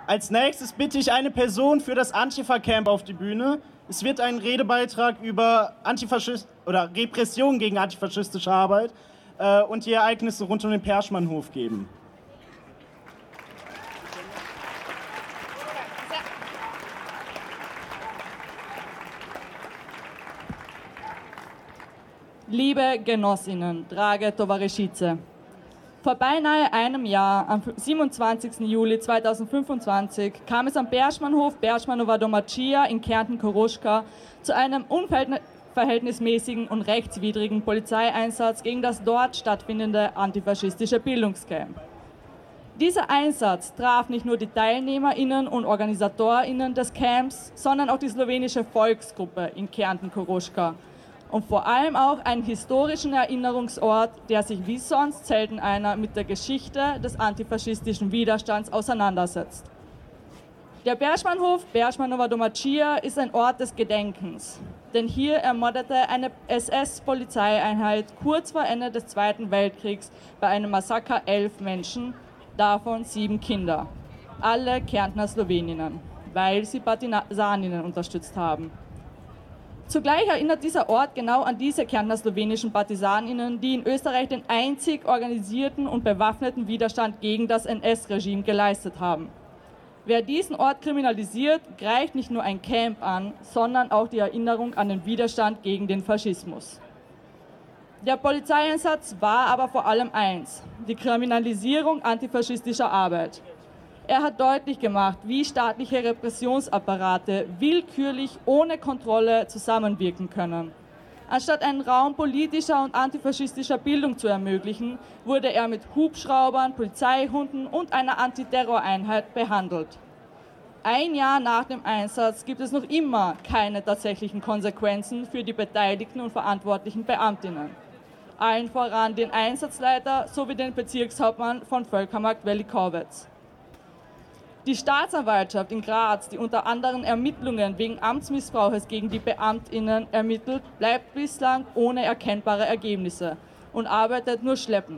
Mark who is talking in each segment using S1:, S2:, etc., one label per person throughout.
S1: Als nächstes bitte ich eine Person für das Antifa-Camp auf die Bühne. Es wird einen Redebeitrag über Repression gegen antifaschistische Arbeit und die Ereignisse rund um den Perschmannhof geben.
S2: Liebe Genossinnen, drage Tovarischice, vor beinahe einem Jahr, am 27. Juli 2025, kam es am Perschmannhof Peršmanova Domacija in Kärnten-Koruška zu einem unverhältnismäßigen und rechtswidrigen Polizeieinsatz gegen das dort stattfindende antifaschistische Bildungscamp. Dieser Einsatz traf nicht nur die TeilnehmerInnen und OrganisatorInnen des Camps, sondern auch die slowenische Volksgruppe in Kärnten-Koruška. Und vor allem auch einen historischen Erinnerungsort, der sich wie sonst selten einer mit der Geschichte des antifaschistischen Widerstands auseinandersetzt. Der Peršmannhof Peršmanova Domacija ist ein Ort des Gedenkens, denn hier ermordete eine SS-Polizeieinheit kurz vor Ende des Zweiten Weltkriegs bei einem Massaker 11 Menschen, davon 7 Kinder, alle Kärntner Sloweninnen, weil sie Partisaninnen unterstützt haben. Zugleich erinnert dieser Ort genau an diese Kärntner slowenischen Partisaninnen, die in Österreich den einzig organisierten und bewaffneten Widerstand gegen das NS-Regime geleistet haben. Wer diesen Ort kriminalisiert, greift nicht nur ein Camp an, sondern auch die Erinnerung an den Widerstand gegen den Faschismus. Der Polizeieinsatz war aber vor allem eins: die Kriminalisierung antifaschistischer Arbeit. Er hat deutlich gemacht, wie staatliche Repressionsapparate willkürlich ohne Kontrolle zusammenwirken können. Anstatt einen Raum politischer und antifaschistischer Bildung zu ermöglichen, wurde er mit Hubschraubern, Polizeihunden und einer Antiterroreinheit behandelt. Ein Jahr nach dem Einsatz gibt es noch immer keine tatsächlichen Konsequenzen für die beteiligten und verantwortlichen Beamtinnen. Allen voran den Einsatzleiter sowie den Bezirkshauptmann von Völkermarkt Velikowicz. Die Staatsanwaltschaft in Graz, die unter anderem Ermittlungen wegen Amtsmissbrauches gegen die BeamtInnen ermittelt, bleibt bislang ohne erkennbare Ergebnisse und arbeitet nur schleppend.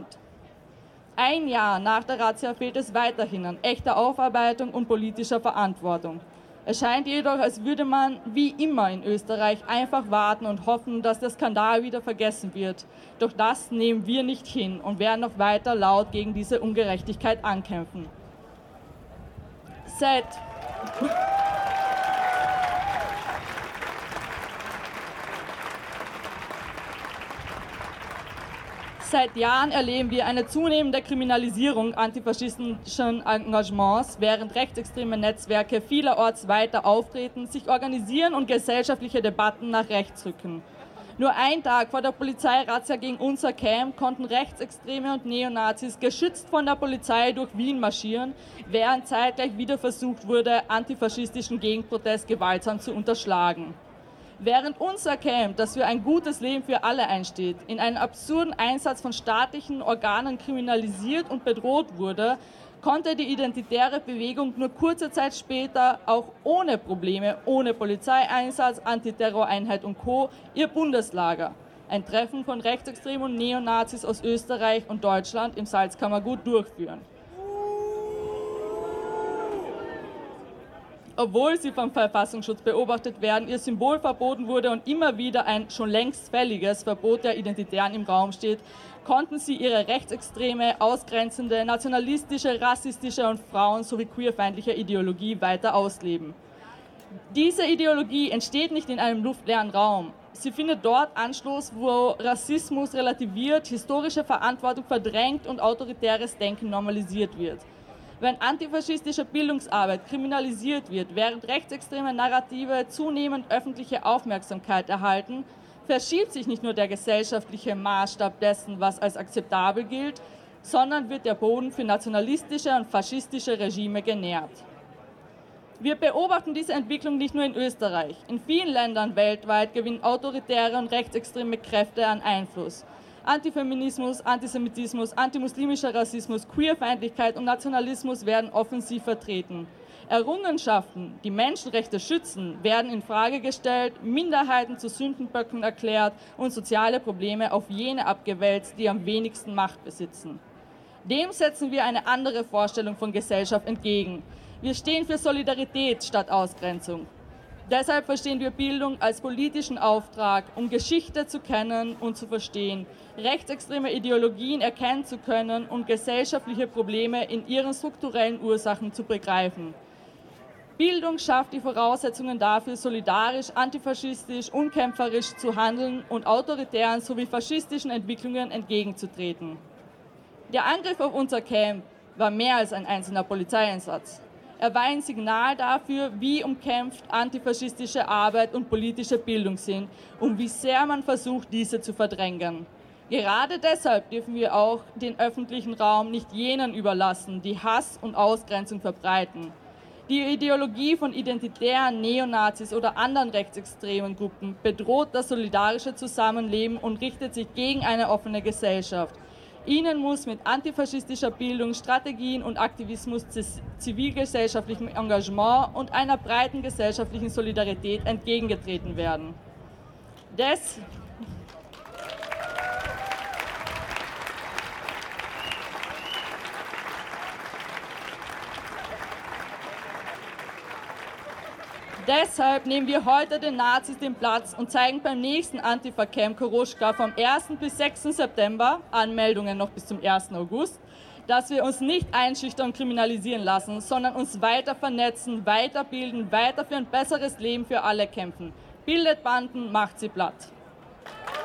S2: Ein Jahr nach der Razzia fehlt es weiterhin an echter Aufarbeitung und politischer Verantwortung. Es scheint jedoch, als würde man, wie immer in Österreich, einfach warten und hoffen, dass der Skandal wieder vergessen wird. Doch das nehmen wir nicht hin und werden noch weiter laut gegen diese Ungerechtigkeit ankämpfen. Seit Jahren erleben wir eine zunehmende Kriminalisierung antifaschistischen Engagements, während rechtsextreme Netzwerke vielerorts weiter auftreten, sich organisieren und gesellschaftliche Debatten nach rechts rücken. Nur einen Tag vor der Polizeirazzia gegen unser Camp konnten Rechtsextreme und Neonazis geschützt von der Polizei durch Wien marschieren, während zeitgleich wieder versucht wurde, antifaschistischen Gegenprotest gewaltsam zu unterschlagen. Während unser Camp, das für ein gutes Leben für alle einsteht, in einem absurden Einsatz von staatlichen Organen kriminalisiert und bedroht wurde, konnte die identitäre Bewegung nur kurze Zeit später auch ohne Probleme, ohne Polizeieinsatz, Antiterroreinheit und Co. ihr Bundeslager, ein Treffen von Rechtsextremen und Neonazis aus Österreich und Deutschland im Salzkammergut durchführen. Obwohl sie vom Verfassungsschutz beobachtet werden, ihr Symbol verboten wurde und immer wieder ein schon längst fälliges Verbot der Identitären im Raum steht, konnten sie ihre rechtsextreme, ausgrenzende, nationalistische, rassistische und frauen- sowie queerfeindliche Ideologie weiter ausleben. Diese Ideologie entsteht nicht in einem luftleeren Raum. Sie findet dort Anstoß, wo Rassismus relativiert, historische Verantwortung verdrängt und autoritäres Denken normalisiert wird. Wenn antifaschistische Bildungsarbeit kriminalisiert wird, während rechtsextreme Narrative zunehmend öffentliche Aufmerksamkeit erhalten, verschiebt sich nicht nur der gesellschaftliche Maßstab dessen, was als akzeptabel gilt, sondern wird der Boden für nationalistische und faschistische Regime genährt. Wir beobachten diese Entwicklung nicht nur in Österreich. In vielen Ländern weltweit gewinnen autoritäre und rechtsextreme Kräfte an Einfluss. Antifeminismus, Antisemitismus, antimuslimischer Rassismus, Queerfeindlichkeit und Nationalismus werden offensiv vertreten. Errungenschaften, die Menschenrechte schützen, werden in Frage gestellt, Minderheiten zu Sündenböcken erklärt und soziale Probleme auf jene abgewälzt, die am wenigsten Macht besitzen. Dem setzen wir eine andere Vorstellung von Gesellschaft entgegen. Wir stehen für Solidarität statt Ausgrenzung. Deshalb verstehen wir Bildung als politischen Auftrag, um Geschichte zu kennen und zu verstehen, rechtsextreme Ideologien erkennen zu können und gesellschaftliche Probleme in ihren strukturellen Ursachen zu begreifen. Bildung schafft die Voraussetzungen dafür, solidarisch, antifaschistisch, unkämpferisch zu handeln und autoritären sowie faschistischen Entwicklungen entgegenzutreten. Der Angriff auf unser Camp war mehr als ein einzelner Polizeieinsatz. Er war ein Signal dafür, wie umkämpft antifaschistische Arbeit und politische Bildung sind und wie sehr man versucht, diese zu verdrängen. Gerade deshalb dürfen wir auch den öffentlichen Raum nicht jenen überlassen, die Hass und Ausgrenzung verbreiten. Die Ideologie von identitären Neonazis oder anderen rechtsextremen Gruppen bedroht das solidarische Zusammenleben und richtet sich gegen eine offene Gesellschaft. Ihnen muss mit antifaschistischer Bildung, Strategien und Aktivismus, zivilgesellschaftlichem Engagement und einer breiten gesellschaftlichen Solidarität entgegengetreten werden. Deshalb nehmen wir heute den Nazis den Platz und zeigen beim nächsten Antifa-Camp Koruschka vom 1. bis 6. September, Anmeldungen noch bis zum 1. August, dass wir uns nicht einschüchtern und kriminalisieren lassen, sondern uns weiter vernetzen, weiterbilden, weiter für ein besseres Leben für alle kämpfen. Bildet Banden, macht sie platt.